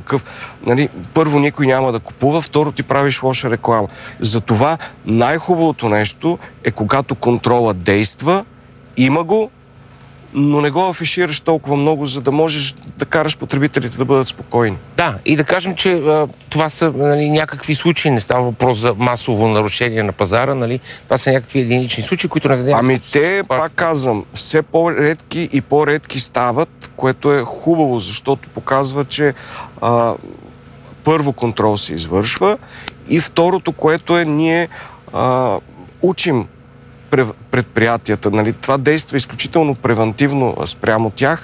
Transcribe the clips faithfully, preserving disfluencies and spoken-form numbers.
такъв. Нали, първо, никой няма да купува, второ, ти правиш лоша реклама. Затова най-хубавото нещо е когато контрола действа, има го, но не го афишираш толкова много, за да можеш да караш потребителите да бъдат спокойни. Да, и да кажем, че а, това са нали, някакви случаи, не става въпрос за масово нарушение на пазара, нали? Това са някакви единични случаи, които не дадем. Ами те, пак казвам, все по-редки и по-редки стават, което е хубаво, защото показва, че а, първо контрол се извършва и второто, което е ние а, учим предприятията. Нали? Това действа изключително превентивно спрямо тях,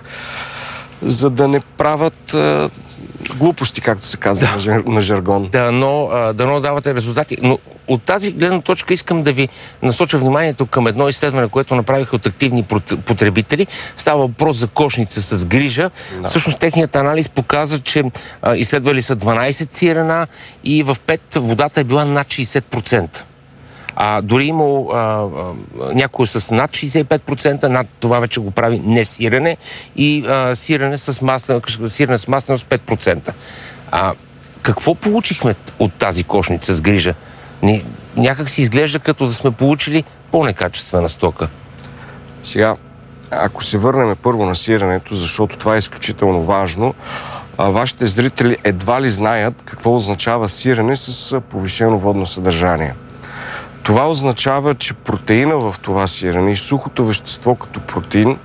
за да не правят а, глупости, както се казва да. на, на жаргон. Да, но, а, да, но давате резултати. Но от тази гледна точка искам да ви насоча вниманието към едно изследване, което направиха от активни потребители. Става въпрос за кошница с грижа. Да. Всъщност техният анализ показва, че а, изследвали са дванайсет сирена и в пет водата е била над шейсет процента. А дори имало а, а, някой с над шейсет и пет процента, над това вече го прави не сирене и а, сирене с маслено, сирене с маслено с пет процента. А, какво получихме от тази кошница с грижа? Ни, някак си изглежда като да сме получили по-некачествена стока. Сега, ако се върнем първо на сиренето, защото това е изключително важно, а, вашите зрители едва ли знаят какво означава сирене с повишено водно съдържание. Това означава, че протеина в това сирене и сухото вещество като протеин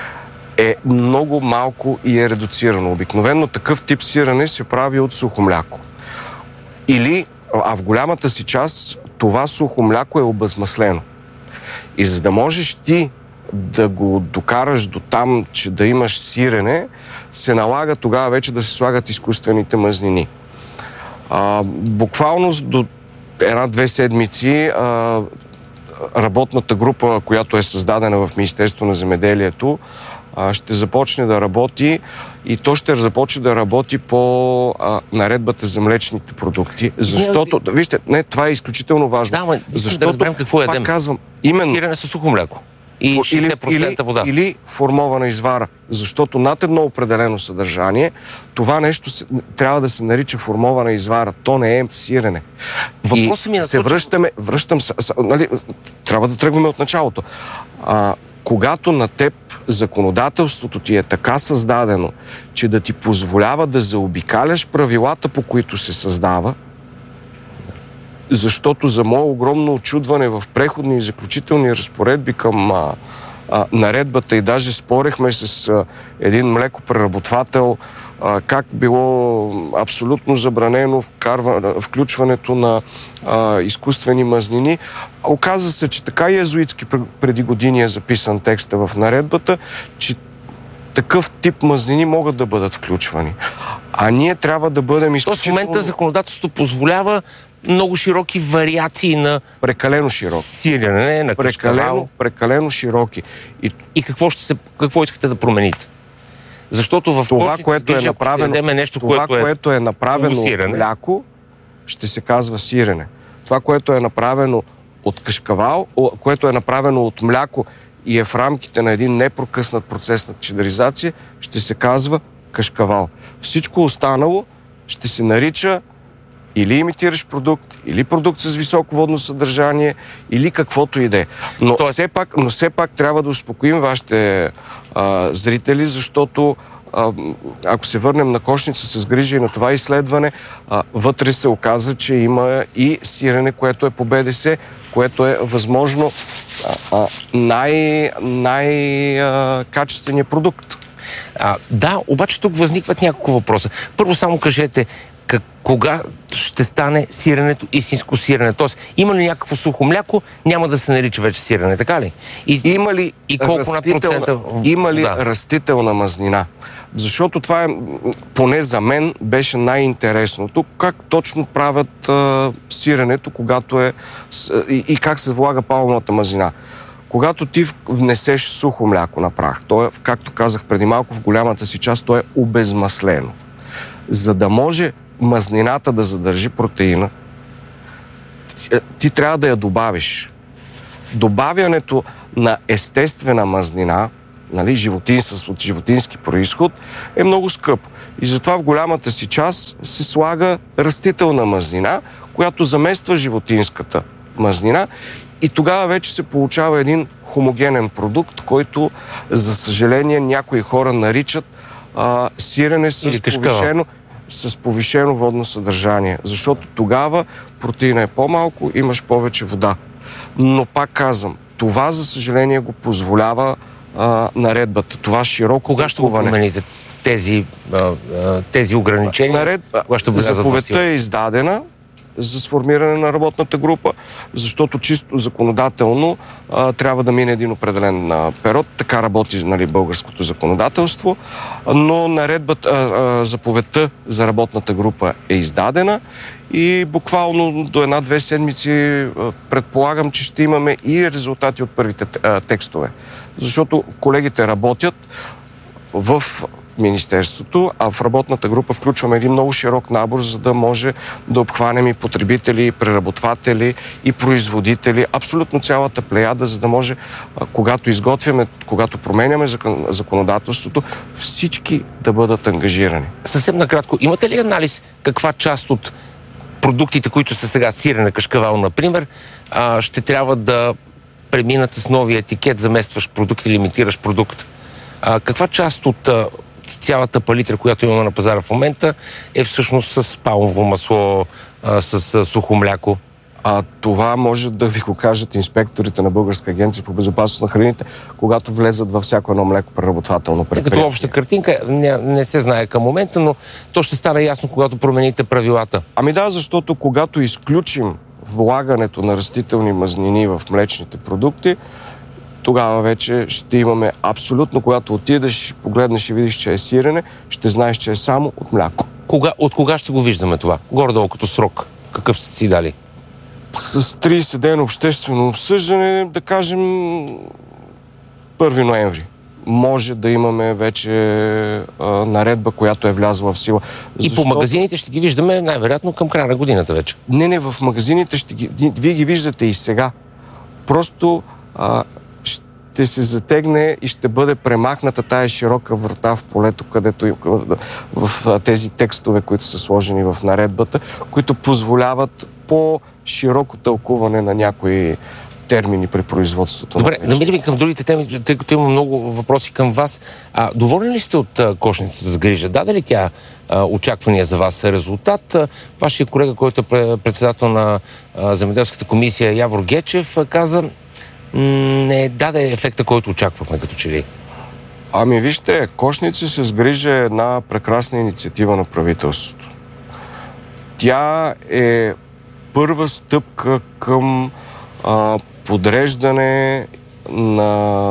е много малко и е редуцирано. Обикновено такъв тип сирене се прави от сухо мляко. Или, а в голямата си част, това сухо мляко е обезмаслено. И за да можеш ти да го докараш до там, че да имаш сирене, се налага тогава вече да се слагат изкуствените мазнини. А, буквално до една-две седмици а, работната група, която е създадена в Министерството на земеделието, а, ще започне да работи и то ще започне да работи по а, наредбата за млечните продукти. Защото, да, вижте, не, това е изключително важно. Да, ма, защото, да разберем какво ядем. Пак казвам, именно... Сирене с сухо мляко. И шейсет процента или, вода. Или формована извара. Защото над едно определено съдържание, това нещо се, трябва да се нарича формована извара. То не е сирене. Въпросът ми е се връщаме, връщам, нали, трябва да тръгваме от началото. А, когато на теб законодателството ти е така създадено, че да ти позволява да заобикаляш правилата, по които се създава, защото за мое огромно очудване в преходни и заключителни разпоредби към а, а, наредбата и даже спорехме с а, един млекопреработвател а, как било абсолютно забранено вкарва, включването на а, изкуствени мазнини. Оказва се, че така и езуитски преди години е записан текста в наредбата, че такъв тип мазнини могат да бъдат включвани. А ние трябва да бъдем изключително... В момента законодателството позволява много широки вариации на... Прекалено широки. Сирене, на прекалено, прекалено широки. И, и какво, ще се, какво искате да промените? Защото в това, което е направено, нещо, това, което е, което е направено от мляко, ще се казва сирене. Това, което е направено от кашкавал, което е направено от мляко и е в рамките на един непрокъснат процес на чедаризация, ще се казва кашкавал. Всичко останало ще се нарича или имитираш продукт, или продукт с високо водно съдържание, или каквото и да е. Но, Тоест... все пак, но все пак трябва да успокоим вашите а, зрители, защото а, ако се върнем на кошница с грижа и на това изследване, а, вътре се оказа, че има и сирене, което е по БДС, което е възможно а, а, най, най-качественият продукт. А, да, обаче тук възникват няколко въпроса. Първо само кажете, как, кога ще стане сиренето истинско сирене? Тоест, има ли някакво сухо мляко, няма да се нарича вече сирене, така ли? И, има ли, и колко на процента... има ли да. растителна мазнина? Защото това е, поне за мен, беше най-интересното. Как точно правят а, сиренето, когато е... И, и как се влага палмовата мазнина. Когато ти внесеш сухо мляко на прах, то е, както казах преди малко, в голямата си част, то е обезмаслено. За да може мазнината да задържи протеина, ти, ти трябва да я добавиш. Добавянето на естествена мазнина, нали, животинство от животински происход, е много скъпо. И затова в голямата си част се слага растителна мазнина, която замества животинската мазнина и тогава вече се получава един хомогенен продукт, който, за съжаление, някои хора наричат а, сирене с повишено, с повишено водно съдържание. Защото тогава протеина е по-малко, имаш повече вода. Но пак казвам, това, за съжаление, го позволява а, наредбата. Това широко Кога ще го промените тези, а, тези ограничения? Наредба, Кога ще заповедта е издадена за сформиране на работната група, защото чисто законодателно а, трябва да мине един определен а, период. Така работи, нали, българското законодателство, но наредбата, а, а, заповедта за работната група е издадена и буквално до една-две седмици а, предполагам, че ще имаме и резултати от първите а, текстове. Защото колегите работят в Министерството, а в работната група включваме един много широк набор, за да може да обхванем и потребители, и преработватели, и производители, абсолютно цялата плеяда, за да може, когато изготвяме, когато променяме законодателството, всички да бъдат ангажирани. Съвсем накратко, имате ли анализ каква част от продуктите, които са сега сирене кашкавал, например, ще трябва да преминат с новия етикет, заместваш продукт или имитираш продукт? Каква част от цялата палитра, която имаме на пазара в момента, е всъщност с палмово масло, а, с, с сухо мляко? А това може да ви го кажат инспекторите на Българска агенция по безопасност на храните, когато влезат във всяко едно млеко преработвателно предприятие. Като обща картинка не, не се знае към момента, но то ще стане ясно, когато промените правилата. Ами да, защото когато изключим влагането на растителни мазнини в млечните продукти, тогава вече ще имаме абсолютно, когато отидеш, погледнеш и видиш, че е сирене, ще знаеш, че е само от мляко. Кога, от кога ще го виждаме това? Горе-долу като срок. Какъв сте си дали? С трийсет дена обществено обсъждане, да кажем първи ноември. Може да имаме вече а, наредба, която е влязла в сила. И защото... по магазините ще ги виждаме най-вероятно към края на годината вече. Не, не, в магазините ще ги... Вие ги виждате и сега. Просто а, ще се затегне и ще бъде премахната тая широка врата в полето, където в, в тези текстове, които са сложени в наредбата, които позволяват по-широко тълкуване на някои термини при производството. Добре, да минем към другите теми, тъй като има много въпроси към вас. А, доволни ли сте от а, кошницата за грижа? Даде ли тя а, очаквания за вас резултат? А, вашия колега, който е председател на а, земеделската комисия Явор Гечев, а, каза, м- не даде ефекта, който очаквахме като че ли. Ами вижте, кошници с грижа е една прекрасна инициатива на правителството. Тя е първа стъпка към а, подреждане на,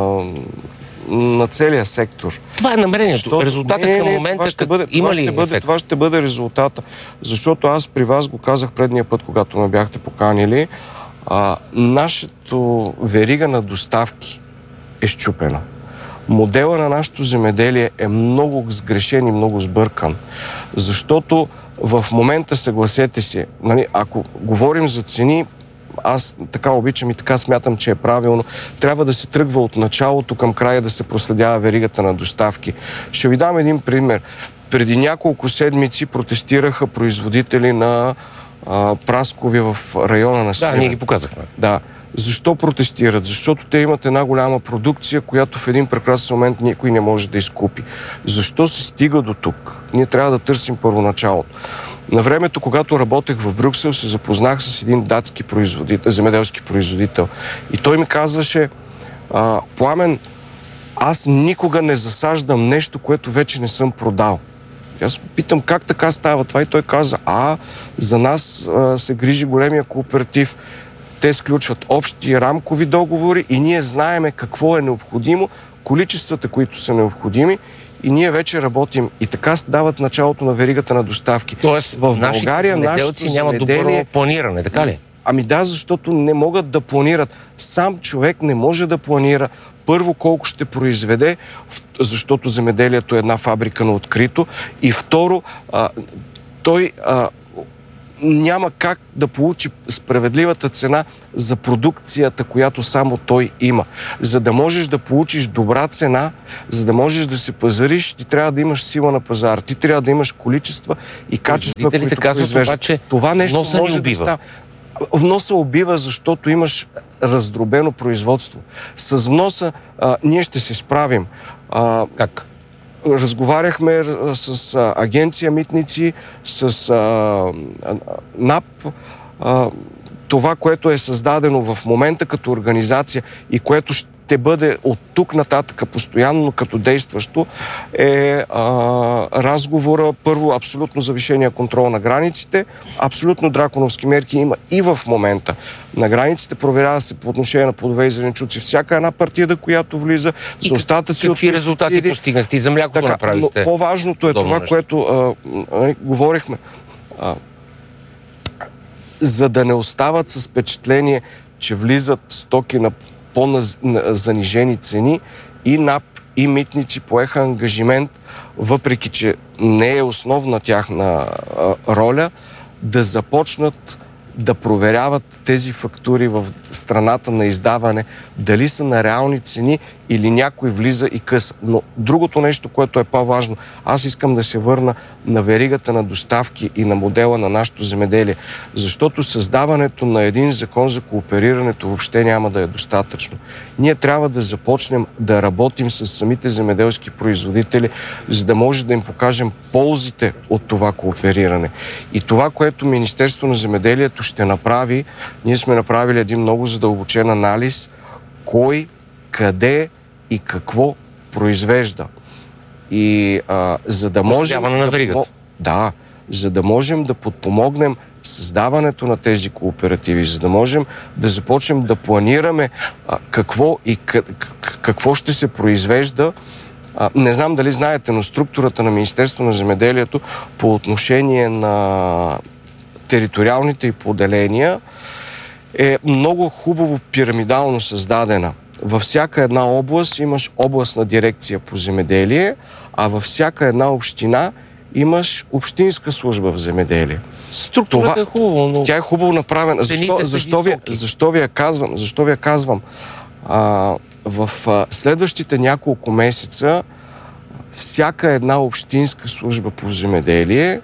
на целия сектор. Това е намерението. Защото, резултата не, към не, момента ще бъде, има ли ще бъде, ефект? Това ще бъде резултата. Защото аз при вас го казах предния път, когато ме бяхте поканили, а, нашето верига на доставки е счупена. Модела на нашето земеделие е много сгрешен и много сбъркан. Защото в момента, съгласете се, нали, ако говорим за цени, аз така обичам и така смятам, че е правилно. Трябва да се тръгва от началото към края, да се проследява веригата на доставки. Ще ви дам един пример. Преди няколко седмици протестираха производители на а, праскови в района на Сливен. Да, ние ги показахме. Да. Защо протестират? Защото те имат една голяма продукция, която в един прекрасен момент никой не може да изкупи. Защо се стига до тук? Ние трябва да търсим първоначалото. На времето, когато работех в Брюксел, се запознах с един датски производител, земеделски производител. И той ми казваше, а, Пламен, аз никога не засаждам нещо, което вече не съм продал. И аз питам как така става това и той каза, а, за нас а, се грижи големия кооператив. Те сключват общи рамкови договори и ние знаеме какво е необходимо, количествата, които са необходими и ние вече работим. И така дават началото на веригата на доставки. Тоест, в България нашите нямат добро планиране, така ли? Ами да, защото не могат да планират. Сам човек не може да планира първо колко ще произведе, защото земеделието е една фабрика на открито, и второ, а, той а, няма как да получи справедливата цена за продукцията, която само той има. За да можеш да получиш добра цена, за да можеш да се пазариш, ти трябва да имаш сила на пазара. Ти трябва да имаш количества и качества, които произвеждат. Това нещо може да става. Вноса убива, защото имаш раздробено производство. С вноса а, ние ще се справим. А, как? Разговаряхме с а, агенция Митници, с а, НАП. А, това, което е създадено в момента като организация и което ще бъде от тук нататък постоянно като действащо, е а, разговора, първо, абсолютно завишения контрол на границите, абсолютно драконовски мерки има и в момента. На границите проверява се по отношение на плодове и зеленчуци всяка една партида, която влиза, за остатъци от какви резултати постигнахте и за млякото така, направихте? Но по-важното е това, нещо. което а, а, говорихме. А, за да не остават с впечатление, че влизат стоки на по-занижени цени, и НАП, и митници поеха ангажимент, въпреки че не е основна тяхна роля, да започнат да проверяват тези фактури в страната на издаване, дали са на реални цени или някой влиза и къса. Но другото нещо, което е по-важно, аз искам да се върна на веригата на доставки и на модела на нашето земеделие, защото създаването на един закон за кооперирането въобще няма да е достатъчно. Ние трябва да започнем да работим с самите земеделски производители, за да може да им покажем ползите от това коопериране. И това, което Министерство на земеделието ще направи, ние сме направили един много задълбочен анализ, кой, къде и какво произвежда. И а, за да можем... на веригата. Да, за да можем да подпомогнем създаването на тези кооперативи, за да можем да започнем да планираме а, какво и какво ще се произвежда. А, не знам дали знаете, но структурата на Министерство на земеделието по отношение на териториалните й поделения е много хубаво пирамидално създадена. Във всяка една област имаш областна дирекция по земеделие, а във всяка една община имаш общинска служба в земеделие. Структурата това, е хубаво, но... Тя е хубаво направена. Защо, защо, ви, защо ви я казвам? Защо ви я казвам? А, в а, следващите няколко месеца всяка една общинска служба по земеделие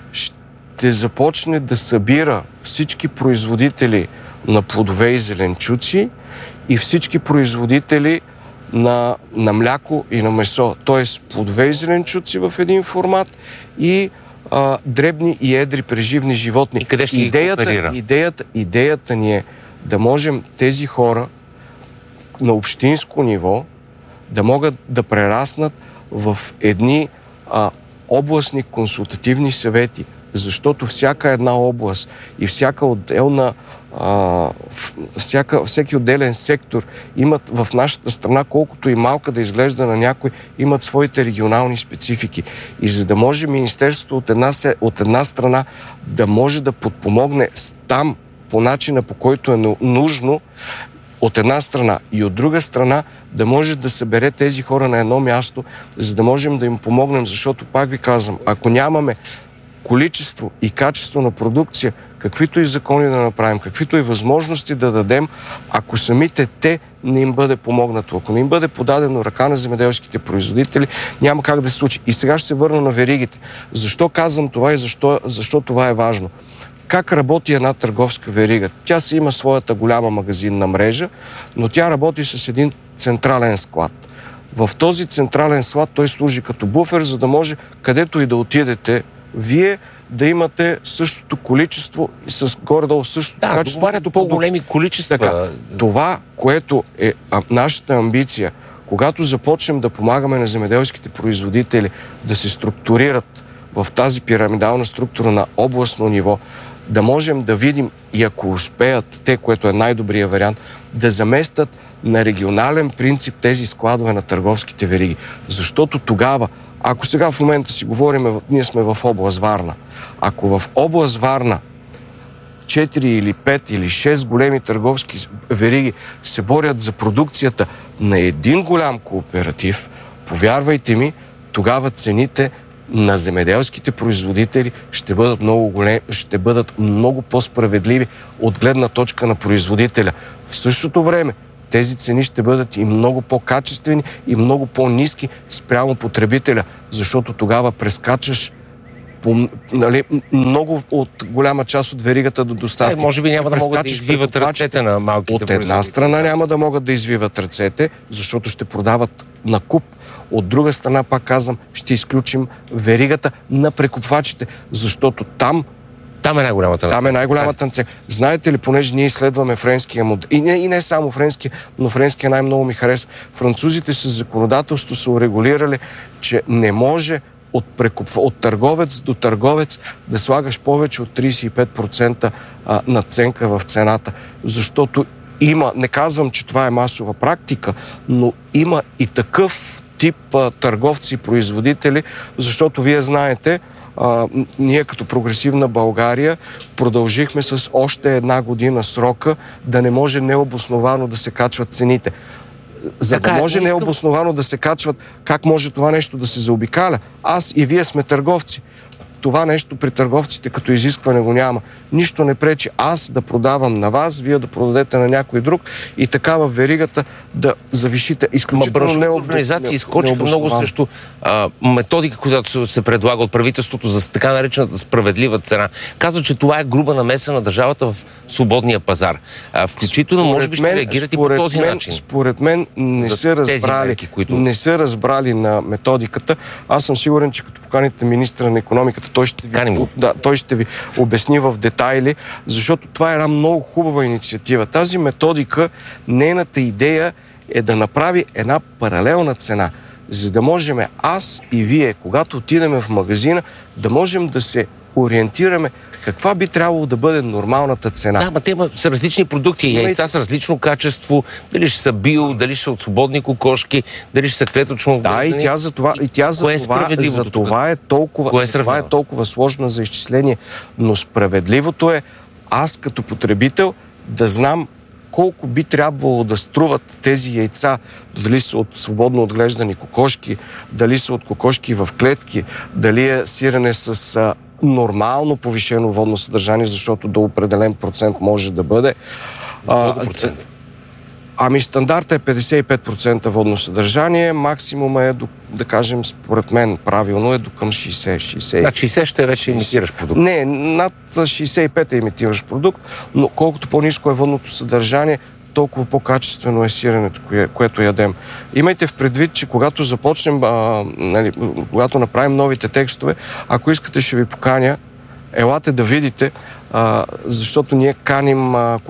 ще започне да събира всички производители на плодове и зеленчуци и всички производители на, на мляко и на месо. Тоест плодове и зеленчуци в един формат и а, дребни и едри преживни животни. И къде ще идеята, ги кооперира? Идеята, идеята ни е да можем тези хора на общинско ниво да могат да прераснат в едни а, областни консултативни съвети, защото всяка една област и всяка отделна а, всяка, всеки отделен сектор имат в нашата страна, колкото и малка да изглежда на някой, имат своите регионални специфики. И за да може Министерството от една, от една страна да може да подпомогне там по начина, по който е нужно, от една страна, и от друга страна да може да събере тези хора на едно място, за да можем да им помогнем, защото, пак ви казвам, ако нямаме количество и качество на продукция, каквито и закони да направим, каквито и възможности да дадем, ако самите те не им бъде помогнато, ако не им бъде подадено ръка на земеделските производители, няма как да се случи. И сега ще се върна на веригите. Защо казвам това и защо, защо това е важно? Как работи една търговска верига? Тя си има своята голяма магазинна мрежа, но тя работи с един централен склад. В този централен склад той служи като буфер, за да може където и да отидете вие да имате същото количество и с горе-долу същото да, качество. Да, договарят по-големи количества. Така, това, което е а, нашата амбиция, когато започнем да помагаме на земеделските производители да се структурират в тази пирамидална структура на областно ниво, да можем да видим и ако успеят те, което е най-добрият вариант, да заместят на регионален принцип тези складове на търговските вериги. Защото тогава, ако сега в момента си говорим, ние сме в област Варна, ако в област Варна четири или пет или шест големи търговски вериги се борят за продукцията на един голям кооператив, повярвайте ми, тогава цените на земеделските производители ще бъдат много големи, ще бъдат много по-справедливи от гледна точка на производителя. В същото време тези цени ще бъдат и много по-качествени и много по-ниски спрямо потребителя, защото тогава прескачаш по, нали, много от голяма част от веригата до доставки. Е, може би няма да могат да извиват ръцете на малките производители. От една страна няма да могат да извиват ръцете, защото ще продават на куп. От друга страна, пак казвам, ще изключим веригата на прекупвачите, защото там Там е най-голямата Там е най-голямата наценка. Знаете ли, понеже ние изследваме френския модел, и не, и не само френския, но френския най-много ми хареса. Французите с законодателство са урегулирали, че не може от, прекупва, от търговец до търговец да слагаш повече от трийсет и пет процента а, надценка в цената. Защото има, не казвам, че това е масова практика, но има и такъв тип а, търговци и производители, защото вие знаете, а, ние като прогресивна България продължихме с още една година срока да не може необосновано да се качват цените. За така, да може искам... необосновано да се качват, как може това нещо да се заобикаля? Аз и вие сме търговци. Това нещо при търговците като изискване го няма. Нищо не пречи аз да продавам на вас, вие да продадете на някой друг и така в веригата да завишите изключително необосновано. Организации изкочиха много срещу а, методика, която се предлага от правителството за така наречената справедлива цена. Казва, че това е груба намеса на държавата в свободния пазар. А, включително, според може би, ще реагирате по този мен, начин. Според мен не са, разбрали, мерки, които... не са разбрали на методиката. Аз съм сигурен, че като поканите министра на икономиката, той ще ви, да, той ще ви обясни в детайли, защото това е една много хубава инициатива. Тази методика, нейната идея е да направи една паралелна цена, за да можем аз и вие, когато отидем в магазина, да можем да се ориентираме каква би трябвало да бъде нормалната цена. Да, ма те са различни продукти. Яйца с различно качество, дали ще са био, дали ще са от свободни кокошки, дали ще са клетъчно. Да, и тя за това, и тя за това, е за това е толкова, за това е толкова сложна за изчисление. Но справедливото е аз като потребител да знам колко би трябвало да струват тези яйца, дали са от свободно отглеждани кокошки, дали са от кокошки в клетки, дали е сирене с а, нормално повишено водно съдържание, защото до определен процент може да бъде. А, процент? Ами стандарта е петдесет и пет процента водно съдържание, максимума е, до, да кажем, според мен правилно е до към шейсет. шейсет. Над шейсет ще вече имитираш продукт? Не, над шейсет и пет е имитираш продукт, но колкото по-ниско е водното съдържание, толкова по-качествено е сиренето, кое, което ядем. Имайте в предвид, че когато започнем, а, нали, когато направим новите текстове, ако искате ще ви поканя, елате да видите, а, защото ние каним а,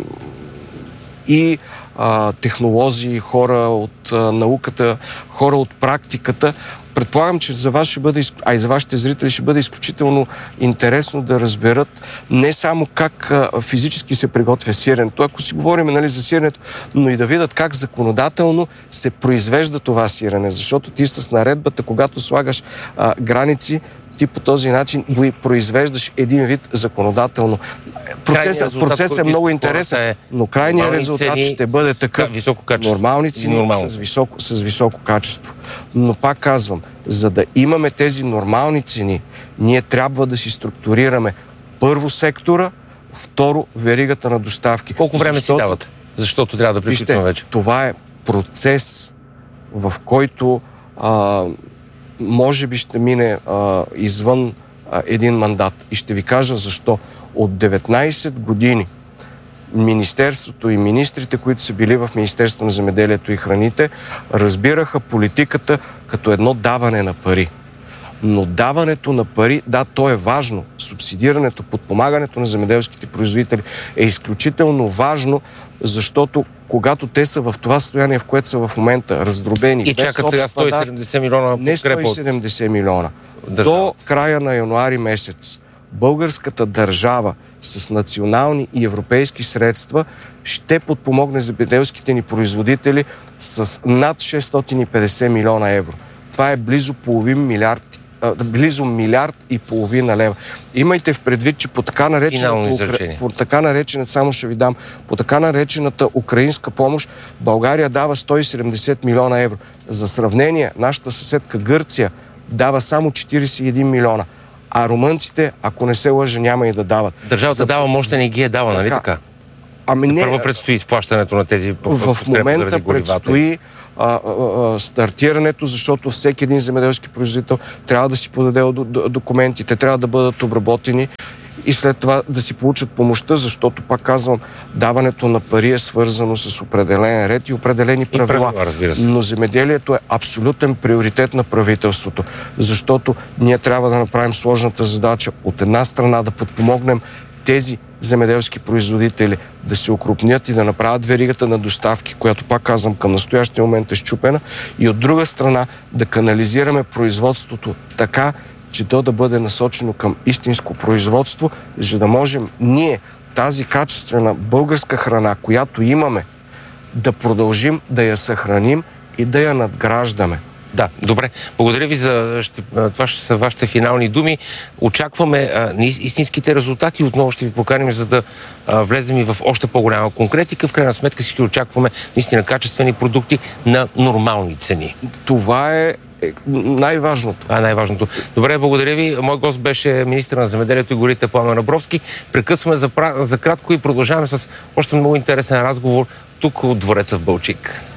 и а, технолози, хора от а, науката, хора от практиката. Предполагам, че за вас ще бъде, а и за вашите зрители ще бъде изключително интересно да разберат не само как а, физически се приготвя сиренето, ако си говорим, нали, за сиренето, но и да видят как законодателно се произвежда това сирене, защото ти с наредбата, когато слагаш а, граници, ти по този начин го произвеждаш един вид законодателно. Процесът, процесът е много интересен, е но крайният резултат цени, ще бъде такъв. Нормални цени с високо, с високо качество. Но пак казвам, за да имаме тези нормални цени, ние трябва да си структурираме първо сектора, второ веригата на доставки. Колко време защото, си давате? Защото трябва да приключим вече. Това е процес, в който а, може би ще мине а, извън а, един мандат. И ще ви кажа защо. От деветнайсет години Министерството и министрите, които са били в Министерството на земеделието и храните, разбираха политиката като едно даване на пари. Но даването на пари, да, то е важно. Субсидирането, подпомагането на земеделските производители е изключително важно, защото когато те са в това състояние, в което са в момента, раздробени... И чакат сега сто и седемдесет милиона не сто и седемдесет милиона. До края на януари месец българската държава с национални и европейски средства ще подпомогне земеделските ни производители с над шестстотин и петдесет милиона евро. Това е близо половин милиард, близо милиард и половина лева. Имайте в предвид, че по така наречената, по така наречената, само ще ви дам, по така наречената украинска помощ България дава сто и седемдесет милиона евро. За сравнение, нашата съседка Гърция дава само четирийсет и един милиона. А румънците, ако не се лъжа, няма и да дават. Държавата За... дава, може да не ги е дава, нали така? Ами не, първо предстои изплащането на тези в момента предстои а, а, а, стартирането, защото всеки един земеделски производител трябва да си подаде документите, трябва да бъдат обработени и след това да си получат помощта, защото, пак казвам, даването на пари е свързано с определен ред и определени правила. И правила, разбира се. Но земеделието е абсолютен приоритет на правителството, защото ние трябва да направим сложната задача от една страна да подпомогнем тези земеделски производители да се окрупнят и да направят веригата на доставки, която, пак казвам, към настоящия момент е счупена, и от друга страна да канализираме производството така, че то да бъде насочено към истинско производство, за да можем ние тази качествена българска храна, която имаме, да продължим да я съхраним и да я надграждаме. Да, добре. Благодаря ви за ще, това ще са вашите финални думи. Очакваме а, истинските резултати и отново ще ви поканим, за да а, влезем и в още по-голяма конкретика. В крайна сметка всички очакваме наистина качествени продукти на нормални цени. Това е най-важното. А, най-важното. Добре, благодаря ви. Мой гост беше министър на земеделието и горите Пламен Абровски. Прекъсваме за, за кратко и продължаваме с още много интересен разговор тук от двореца в Балчик.